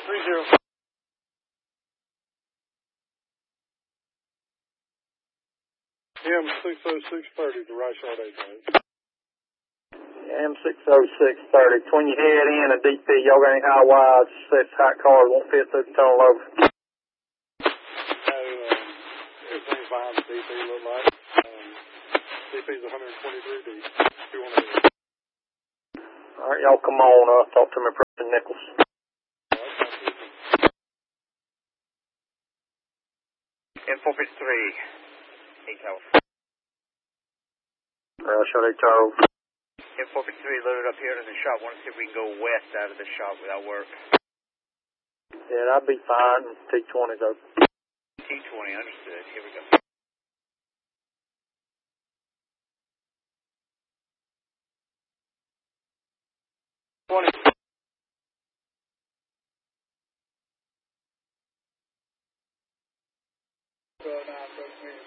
30. M60630 to right short 8. M60630. When you head in a DP, y'all got any high wides, sets, hot cars won't fit through the tunnel over. Everything's fine. DP look like. DP's 123 deep. 200. All right, y'all come on up. Talk to me, Preston Nichols. M453. 8 Tower. Right short 8 Tower. M453 loaded up here in the shop. Want to see if we can go west out of the shop without work. Yeah, that'd be fine. T20's open. T20, understood. Here we go. So now,